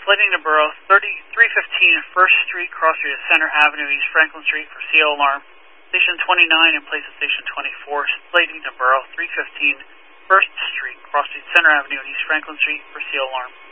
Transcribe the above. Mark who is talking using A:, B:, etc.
A: Slating to Borough, 315 First Street, cross street of Center Avenue, East Franklin Street for CO alarm. Station 29 in place of Station 24. Slating to Borough, 315 First Street, cross street Center Avenue and East Franklin Street for CO alarm.